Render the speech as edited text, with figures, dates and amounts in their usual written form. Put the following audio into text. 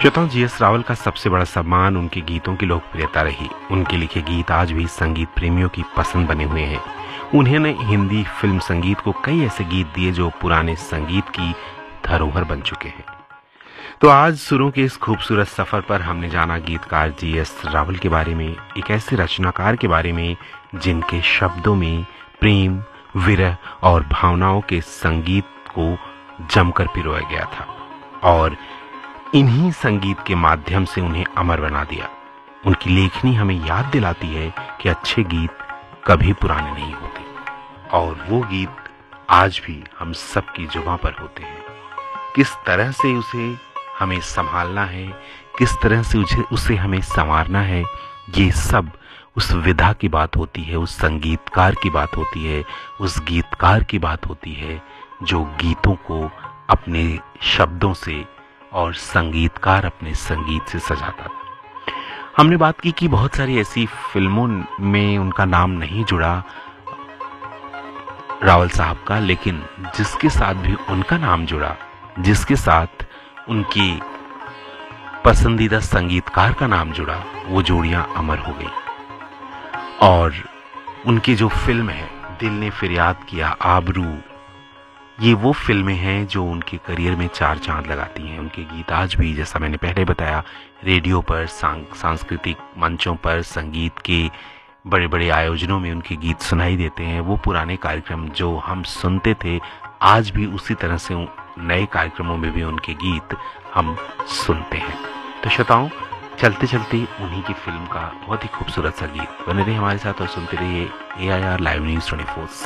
श्रोताओं, जीएस रावल का सबसे बड़ा सम्मान उनके गीतों की लोकप्रियता रही। उनके लिखे गीत आज भी संगीत प्रेमियों की पसंद बने हुए हैं। उन्होंने हिंदी फिल्म संगीत को कई ऐसे गीत दिए जो पुराने संगीत की धरोहर बन चुके हैं। तो आज सुरों के इस खूबसूरत सफर पर हमने जाना गीतकार जीएस रावल के बारे में, एक ऐसे रचनाकार के बारे में जिनके शब्दों में प्रेम, विरह और भावनाओं के संगीत को जमकर पिरोया गया था और इन्हीं संगीत के माध्यम से उन्हें अमर बना दिया। उनकी लेखनी हमें याद दिलाती है कि अच्छे गीत कभी पुराने नहीं होते और वो गीत आज भी हम सबकी जुबां पर होते हैं। किस तरह से उसे हमें संभालना है, किस तरह से उसे हमें संवारना है, ये सब उस विधा की बात होती है, उस संगीतकार की बात होती है, उस गीतकार की बात होती है जो गीतों को अपने शब्दों से और संगीतकार अपने संगीत से सजाता था। हमने बात की कि बहुत सारी ऐसी फिल्मों में उनका नाम नहीं जुड़ा रावल साहब का, लेकिन जिसके साथ भी उनका नाम जुड़ा, जिसके साथ उनकी पसंदीदा संगीतकार का नाम जुड़ा, वो जोड़ियां अमर हो गई। और उनकी जो फिल्म है दिल ने फरियाद किया, आबरू, ये वो फिल्में हैं जो उनके करियर में चार चांद लगाती हैं। उनके गीत आज भी, जैसा मैंने पहले बताया, रेडियो पर, सांस्कृतिक मंचों पर, संगीत के बड़े बड़े आयोजनों में उनके गीत सुनाई देते हैं। वो पुराने कार्यक्रम जो हम सुनते थे, आज भी उसी तरह से नए कार्यक्रमों में भी उनके गीत हम सुनते हैं। तो श्रोताओं, चलते चलते उन्हीं की फिल्म का बहुत ही खूबसूरत सा गीत। बने रहिए हमारे साथ और सुनते रहिए AIR लाइव न्यूज़ 24।